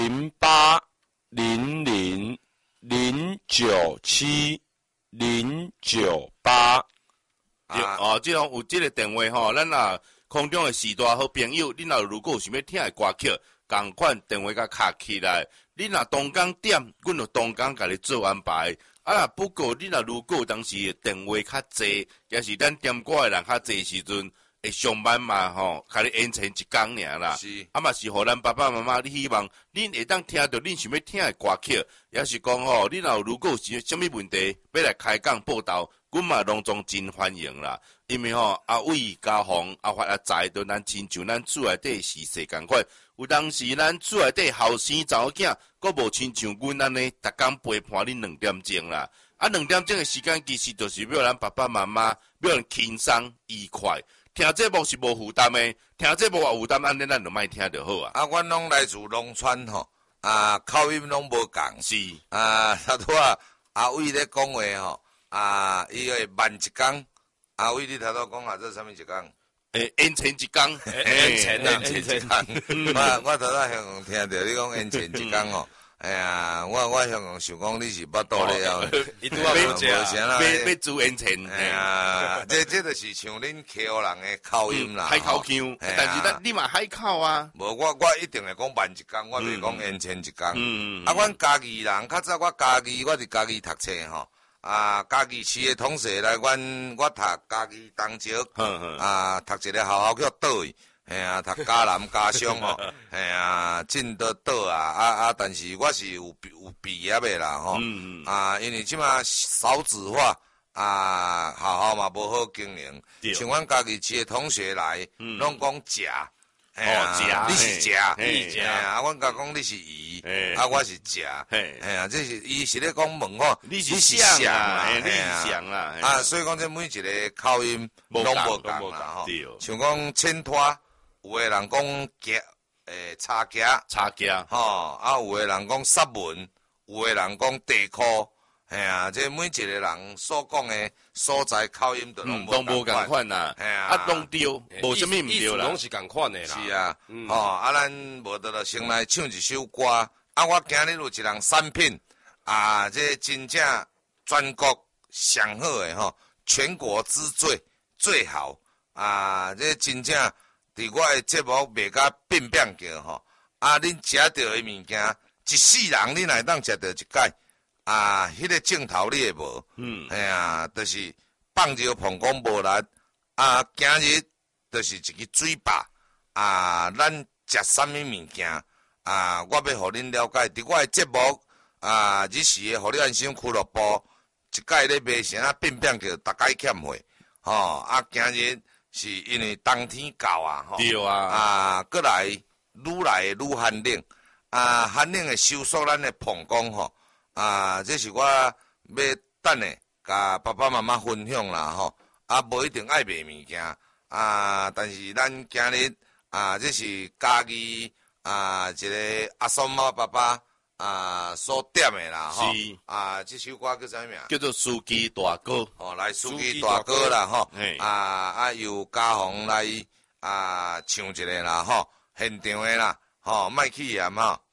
0800097098。即种有即个电话吼，咱若空中的时代好朋友，你若如果有想要听的歌曲，共款电话甲卡起来。你若当工点，阮就当工甲你做安排。不过你若如果当时电话较济，也是咱点歌的人较济时阵，会上班嘛吼，甲你延长一工尔啦。 是， 嘛是互咱爸爸妈妈，你希望恁会当听到恁想要听的歌曲，也是讲吼，你若如果有啥物问题要来开讲报道，阮嘛拢总真欢迎啦。因为吼阿伟、家宏、阿发、阿财，都咱亲像咱厝内底是世共款。有当时咱厝内底后生查某囝，阁无亲像阮安尼，逐工陪伴恁2点钟啦。2点钟的时间，其实就是要咱爸爸妈妈要人轻松愉快。听节目是无负担的，听节目有负担，安尼咱就莫听就好啊。 阮拢来自农村吼，口音拢无共。 是头拄阿伟咧讲话吼，伊个慢一工。阿伟，你头拄讲这啥物一工？ 延长一工， 延长一工。我头拄香港听着你讲延长一工吼。哎呀，我香港想讲你是巴肚咧后， 伊拄啊无食，要煮延长。 哎呀，这就是像恁客人的口音啦， 海口腔。但是你嘛海口啊。 无，我一定会讲慢一工，我袂讲延长一工。阮家己人，较早我家己，我伫家己读册吼。家己市的同学来我读家己东石，读一个学校叫倒位。读嘉南家商吼，进得倒但是我是有毕业的啦吼，因为即马少子化，学校嘛无好经营，像阮家己市的同学来，拢讲食，你是食，阮甲讲你是姨，我是食，这是伊是咧讲问我， 你是像啦， 所以讲这每一个口音拢无共啦吼，像讲牵拖。有的人讲差价，吼，有的人讲杀文，有的人讲地壳，这每一个人所讲的所在口音都拢无共款啦，拢对，无啥物毋对啦， 拢是共款的啦。 是啊，咱无得了先来唱一首歌，我今日有一人产品，这真正全国上好的吼，全国之最好，这真正。伫我的节目卖甲变叫吼，恁食到的物件，一世人恁来当食到一摆，迄个镜头你会无？就是放尿膀胱无力，今日就是一个嘴巴，咱食啥物物件，我要互恁了解，伫我的节目，日时的互你安心俱乐部，一摆咧卖啥变叫，大概欠费，今日。是因为冬天到吼， 对啊， 过来愈寒冷，寒冷会收缩咱的膀胱吼，这是我要等下甲爸爸妈妈分享啦吼，无一定爱卖物件，但是咱今日这是家己一个阿松妈爸爸。所点的啦吼，这首歌叫啥名？ 叫做司机大哥。 来司机大哥啦吼，由家宏来唱一个啦吼，现场的啦吼，莫去嫌吼。